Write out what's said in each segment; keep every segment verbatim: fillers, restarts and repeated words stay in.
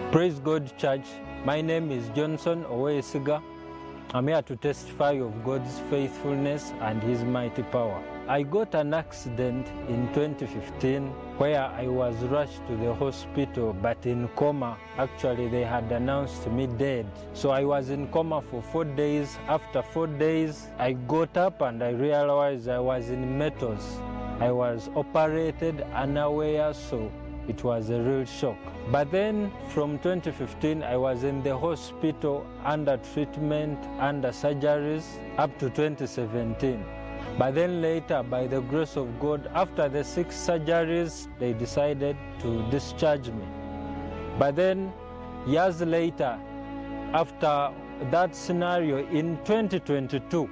Praise God, church. My name is Johnson Owesiga. I'm here to testify of God's faithfulness and His mighty power. I got an accident in twenty fifteen where I was rushed to the hospital but in coma. Actually, they had announced me dead. So I was in coma for four days. After four days, I got up and I realized I was in metals. I was operated unaware, so it was a real shock. But then from twenty fifteen, I was in the hospital under treatment, under surgeries, up to twenty seventeen. But then later, by the grace of God, after the six surgeries, they decided to discharge me. But then years later, after that scenario, in twenty twenty-two,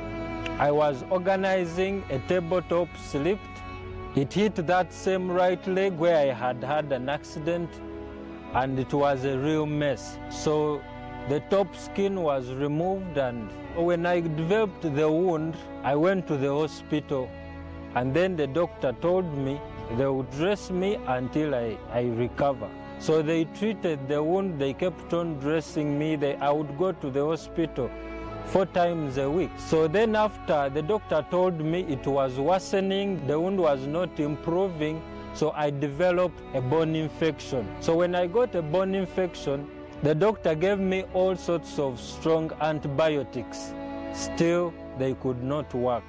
I was organizing a tabletop slip. It hit that same right leg where I had had an accident, and it was a real mess. So the top skin was removed, and when I developed the wound, I went to the hospital, and then the doctor told me they would dress me until I, I recover. So they treated the wound, they kept on dressing me. They, I would go to the hospital four times a week. So then after, the doctor told me it was worsening, the wound was not improving, so I developed a bone infection. So when I got a bone infection, the doctor gave me all sorts of strong antibiotics. Still, they could not work.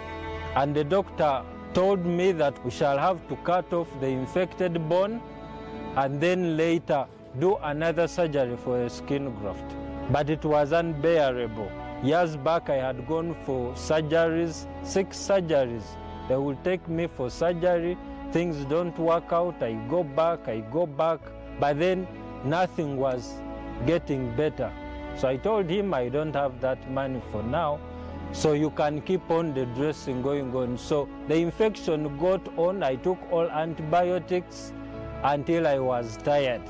And the doctor told me that we shall have to cut off the infected bone and then later do another surgery for a skin graft. But it was unbearable. Years back, I had gone for surgeries, six surgeries. They will take me for surgery. Things don't work out. I go back, I go back. But then nothing was getting better. So I told him I don't have that money for now. So you can keep on the dressing going on. So the infection got on. I took all antibiotics until I was tired.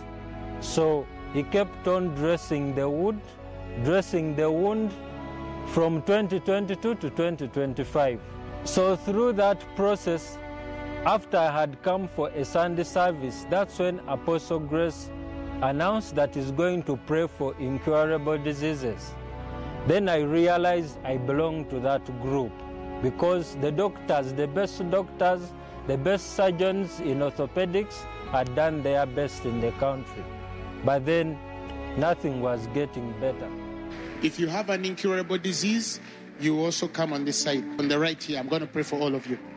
So he kept on dressing the wound, dressing the wound from twenty twenty-two to twenty twenty-five. So through that process, after I had come for a Sunday service, that's when Apostle Grace announced that he's going to pray for incurable diseases. Then I realized I belong to that group because the doctors, the best doctors, the best surgeons in orthopedics had done their best in the country. But then nothing was getting better. If you have an incurable disease, you also come on this side. On the right here, I'm going to pray for all of you.